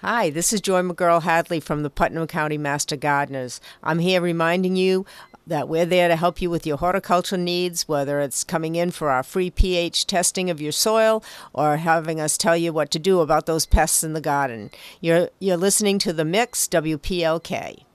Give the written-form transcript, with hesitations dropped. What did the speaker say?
Hi, this is Joy McGurl Hadley from the Putnam County Master Gardeners. I'm here reminding you that we're there to help you with your horticulture needs, whether it's coming in for our free pH testing of your soil or having us tell you what to do about those pests in the garden. You're listening to The Mix, WPLK.